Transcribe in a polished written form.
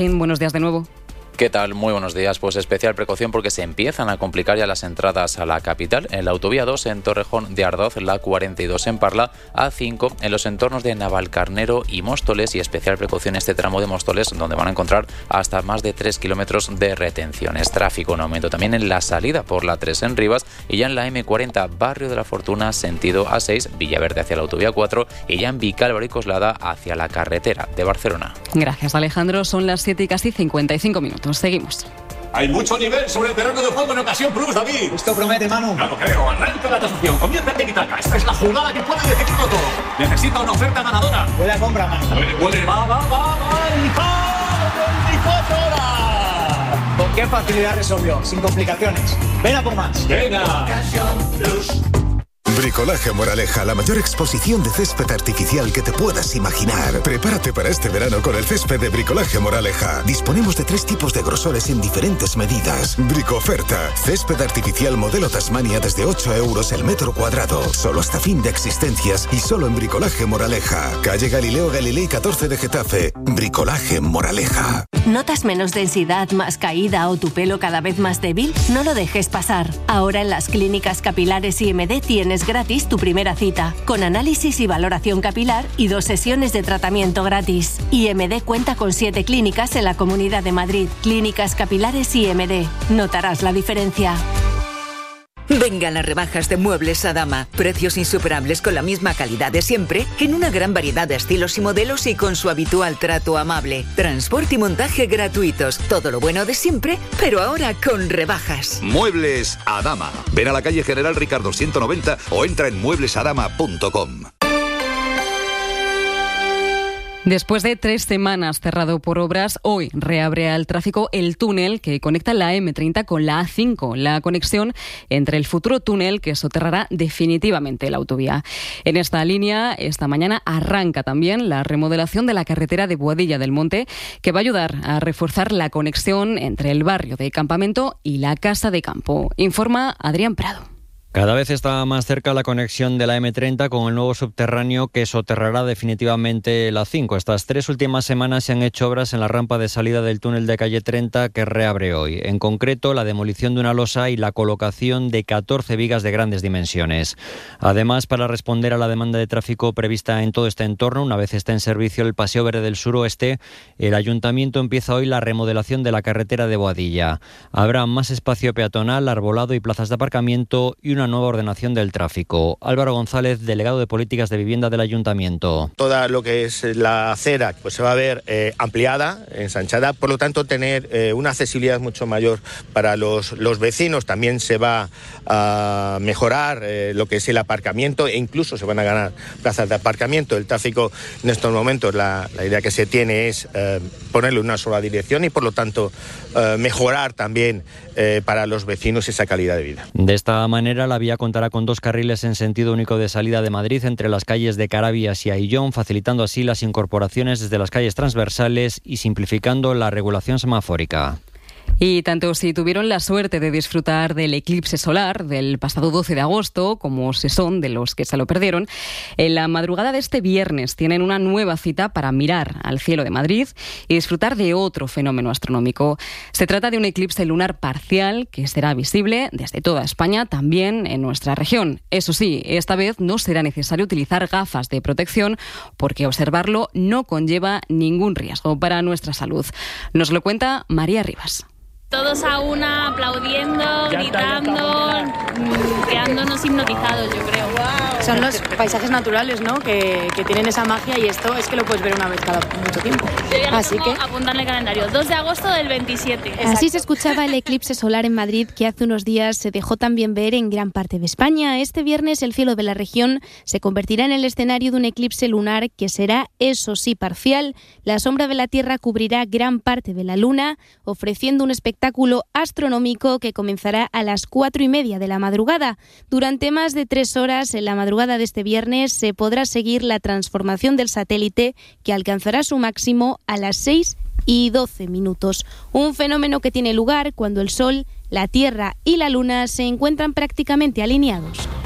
Buenos días de nuevo. ¿Qué tal? Muy buenos días. Pues especial precaución porque se empiezan a complicar ya las entradas a la capital. En la autovía 2 en Torrejón de Ardoz, la 42 en Parla, A5 en los entornos de Navalcarnero y Móstoles, y especial precaución este tramo de Móstoles, donde van a encontrar hasta más de 3 kilómetros de retenciones. Tráfico en aumento también en la salida por la 3 en Rivas, y ya en la M40 Barrio de la Fortuna sentido A6 Villaverde hacia la autovía 4, y ya en Vicálvaro y Coslada hacia la carretera de Barcelona. Gracias, Alejandro. Son las 7 y casi 55 minutos. Seguimos. Hay mucho nivel sobre el terreno de juego en Ocasión Plus, David. Esto promete, Manu. Ya lo creo. Arranca la tasación. Comienza el tiki-taka. Esta es la jugada que puede decidirlo todo. Necesita una oferta ganadora. Buena compra, Manu. Puede. Va. 24 horas. ¿Con qué facilidad resolvió? Sin complicaciones. Ven a por más. Venga. Ocasión Plus. Bricolaje Moraleja, la mayor exposición de césped artificial que te puedas imaginar. Prepárate para este verano con el césped de Bricolaje Moraleja. Disponemos de 3 tipos de grosores en diferentes medidas. Bricoferta, césped artificial modelo Tasmania desde 8 euros el metro cuadrado. Solo hasta fin de existencias y solo en Bricolaje Moraleja. Calle Galileo Galilei 14 de Getafe. Bricolaje Moraleja. ¿Notas menos densidad, más caída o tu pelo cada vez más débil? No lo dejes pasar. Ahora en las clínicas capilares IMD tienes gratis tu primera cita, con análisis y valoración capilar y 2 sesiones de tratamiento gratis. IMD cuenta con 7 clínicas en la Comunidad de Madrid. Clínicas capilares IMD. Notarás la diferencia. Vengan las rebajas de Muebles Adama. Precios insuperables con la misma calidad de siempre, en una gran variedad de estilos y modelos y con su habitual trato amable. Transporte y montaje gratuitos. Todo lo bueno de siempre, pero ahora con rebajas. Muebles Adama. Ven a la calle General Ricardo 190 o entra en mueblesadama.com. Después de 3 semanas cerrado por obras, hoy reabre al tráfico el túnel que conecta la M30 con la A5, la conexión entre el futuro túnel que soterrará definitivamente la autovía. En esta línea, esta mañana arranca también la remodelación de la carretera de Boadilla del Monte, que va a ayudar a reforzar la conexión entre el barrio de Campamento y la Casa de Campo. Informa Adrián Prado. Cada vez está más cerca la conexión de la M30 con el nuevo subterráneo que soterrará definitivamente la 5. Estas 3 últimas semanas se han hecho obras en la rampa de salida del túnel de calle 30 que reabre hoy. En concreto, la demolición de una losa y la colocación de 14 vigas de grandes dimensiones. Además, para responder a la demanda de tráfico prevista en todo este entorno, una vez esté en servicio el Paseo Verde del Suroeste, el Ayuntamiento empieza hoy la remodelación de la carretera de Boadilla. Habrá más espacio peatonal, arbolado y plazas de aparcamiento y una nueva ordenación del tráfico. Álvaro González, delegado de Políticas de Vivienda del Ayuntamiento. Toda lo que es la acera pues se va a ver ampliada, ensanchada, por lo tanto tener una accesibilidad mucho mayor para los vecinos. También se va a mejorar lo que es el aparcamiento e incluso se van a ganar plazas de aparcamiento. El tráfico en estos momentos, la idea que se tiene es ponerle una sola dirección y por lo tanto mejorar también para los vecinos esa calidad de vida. De esta manera, la vía contará con 2 carriles en sentido único de salida de Madrid entre las calles de Carabias y Aillón, facilitando así las incorporaciones desde las calles transversales y simplificando la regulación semafórica. Y tanto si tuvieron la suerte de disfrutar del eclipse solar del pasado 12 de agosto, como si son de los que se lo perdieron, en la madrugada de este viernes tienen una nueva cita para mirar al cielo de Madrid y disfrutar de otro fenómeno astronómico. Se trata de un eclipse lunar parcial que será visible desde toda España, también en nuestra región. Eso sí, esta vez no será necesario utilizar gafas de protección porque observarlo no conlleva ningún riesgo para nuestra salud. Nos lo cuenta María Rivas. Todos a una, aplaudiendo, gritando, quedándonos hipnotizados, yo creo. Wow. Son los paisajes naturales, ¿no? Que tienen esa magia y esto es que lo puedes ver una vez cada mucho tiempo. Así que apuntarle el calendario, 2 de agosto del 27. Exacto. Así se escuchaba el eclipse solar en Madrid, que hace unos días se dejó también ver en gran parte de España. Este viernes el cielo de la región se convertirá en el escenario de un eclipse lunar que será, eso sí, parcial. La sombra de la Tierra cubrirá gran parte de la Luna, ofreciendo un espectáculo astronómico que comenzará a las 4:30 de la madrugada. Durante más de 3 horas en la madrugada de este viernes se podrá seguir la transformación del satélite, que alcanzará su máximo a las 6:12. Un fenómeno que tiene lugar cuando el Sol, la Tierra y la Luna se encuentran prácticamente alineados.